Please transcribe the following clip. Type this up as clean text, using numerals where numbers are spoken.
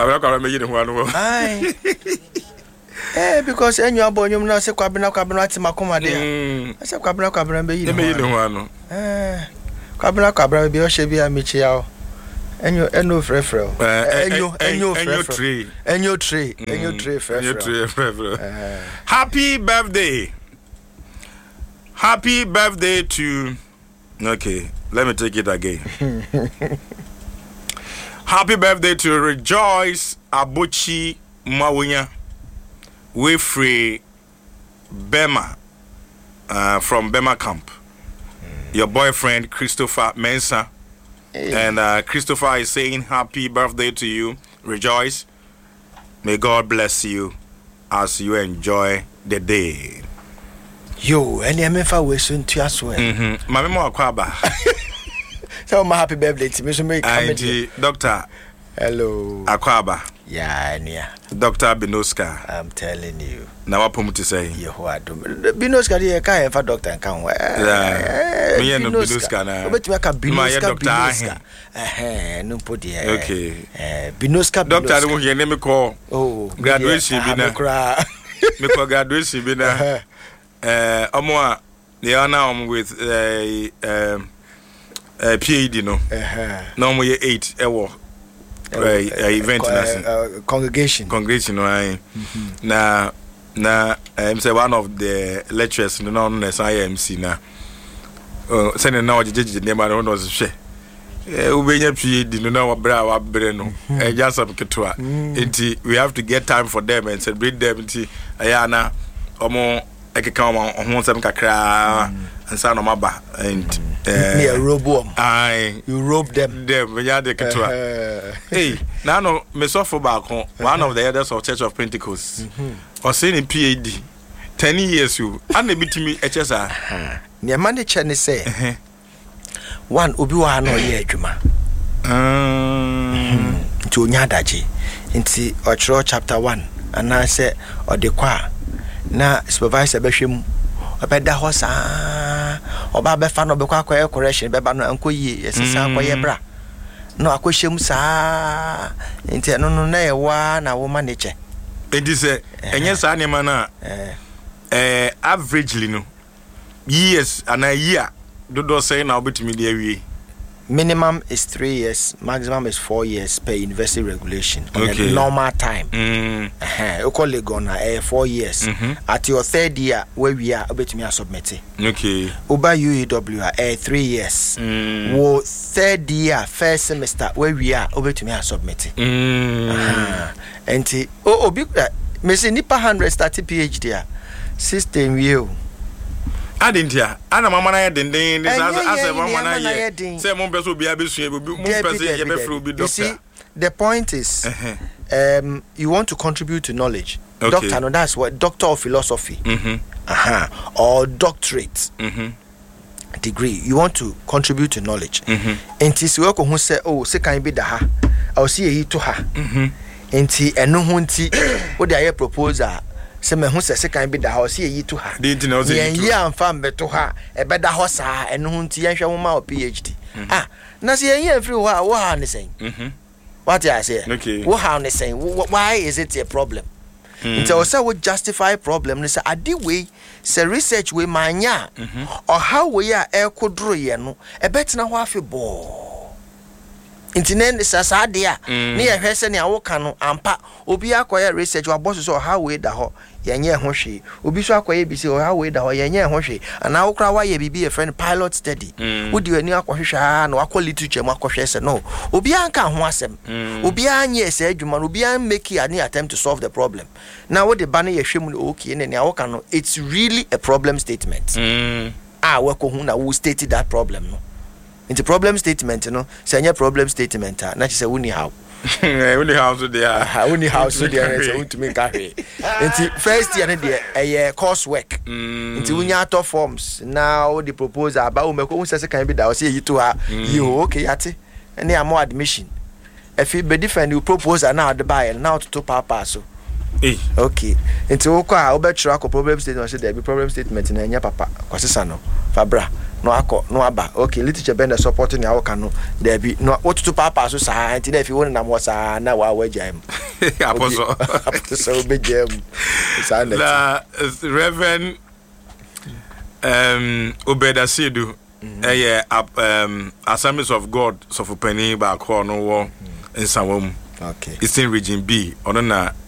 Kwabena me yine ho no. Ai. Because enyo abonyum na se kwabena ati makoma de. Se kwabena be yine. Me yine ho ano. Kwabena be o hye bia mechi yawo. Enyo frefre. Enyo tree frefre. Happy birthday. Happy birthday to Okay, let me take it again. Happy birthday to Rejoice Abuchi Mawunya. We free Bema from Bema Camp. Your boyfriend Christopher Mensah. And Christopher is saying happy birthday to you, Rejoice. May God bless you as you enjoy the day. Yo, any MFA we soon to us. Mama Kwaba. So my happy birthday to me. So make Doctor. Hello. Akwaba. Yeah. Dr. Binoska. I'm telling you. Now what pum to say? Binoska the kind for doctor and can wear. Me no Binoska na. But you can Binoska. No put okay. Binoska. Doctor, I don't hear name call. Oh, graduation bi na. Me call graduation bi na. Omo they are now with PhD no. Now we 8 event congregation no na I'm say one of the lecturers no na MC na send na ojeje dem na no hwe ubenya PhD no na wa bre no just some ketwa enti we have to get time for them and celebrate them enti aya na omo ekeka ho sem kakra ansa no maba and near robo you rope them when you de ketwa hey now no me suffer back one of the elders of Church of Pentecost was saying in PhD 10 years you and they beat me HSR near money chene say one obi wa no ye adwuma nti onya daje nti ochro chapter 1 and I say odekwa na supervisor behwem obeda ho saa oba be fa no be kwa correction be ba no ankoyie yesesa akoye bra no akohyem saa nti no na ye wa na wo manage enti se enye saa ne ma na averagely no years and a year do say na obetimi de awie. Minimum is 3 years, maximum is 4 years per university regulation. Okay. The normal time. You call it gonna 4 years. At your third year, where we are, about me submit. Okay. Uba UEW 3 years. Wo third year, first semester, where we are, about me submit. And big me say nipa 100 started PhD. System you. I didn't hear. Ana mama na den this as mama na ye. Say mon person be abesu mon person ye be fru be doctor. You see, the point is you want to contribute to knowledge. Okay. Doctor, no, that's what doctor of philosophy. Or doctorate. Degree. You want to contribute to knowledge. Enti se we ko hu say say kan be da ha. I see yi to ha. Enti eno hu nti wo de aye proposal se me hu se kan bi da ha o se yi to ha de ntina o se yi to amfa mbeto ha e be da ho saa eno hu nti yen hwe wo ma o PhD na se yen free wo ha ne sen what I say okay wo ha ne sen why is it a problem nti o se wo justify problem ne se ade we se research we manya or how we ya e kodro ye no e betina ho afebo intinen sasa dia ne ye hwese ne awoka no ampa obi akoye research wa boss so how we da ho yenye ho hwe obi so akoye bi se how we da ho yenye ho hwe ana wokra wa ye bibi a friend pilot study wodi ani akohwehwa na wakọ literature mu akohwe se no obi anka ho asem obi anye se adwuma no obi an make any attempt to solve the problem now what the ban ye hwe mu okay ne awoka no it's really a problem statement we ko hu na we stated that problem no into problem statement no say any problem statement na say we ni how only how so there only how so there say to make carry into first year na dey course work into we nya to forms now the proposal about we meko say can be that say you to ha you okay yate any am admission if you be different you propose now the buy now to papa so okay into we kwa obetro problem statement say there be problem statement na nya papa kwasesa no fabra no akọ no aba okay literature bend the support ni awoka no there be no otutu papa so saa nti na if you won na mo saa na wa wagya mu apostle obegya mu saa na Reverend Obeda Sedu Assemblies of God so for penny back no wo nsawo mu okay Eastern Region B ono na